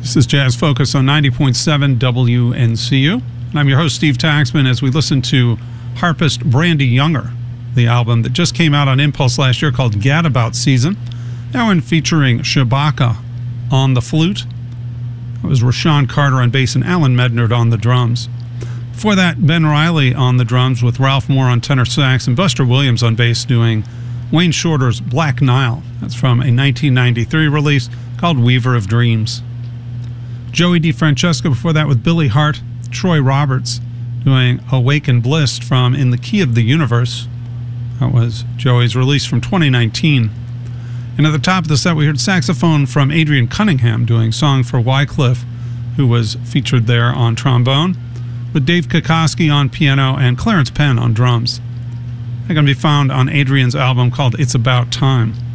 This is Jazz Focus on 90.7 WNCU. And I'm your host, Steve Taxman, as we listen to harpist Brandy Younger, the album that just came out on Impulse last year called Gadabout Season. Now in featuring Shabaka on the flute. It was Rashawn Carter on bass and Alan Mednard on the drums. Before that, Ben Riley on the drums with Ralph Moore on tenor sax and Buster Williams on bass doing Wayne Shorter's Black Nile. That's from a 1993 release called Weaver of Dreams. Joey DeFrancesco before that with Billy Hart, Troy Roberts doing Awaken Bliss from In the Key of the Universe. That was Joey's release from 2019. And at the top of the set we heard saxophone from Adrian Cunningham doing Song for Wycliffe, who was featured there on trombone, with Dave Kokoski on piano and Clarence Penn on drums. They're going to be found on Adrian's album called It's About Time.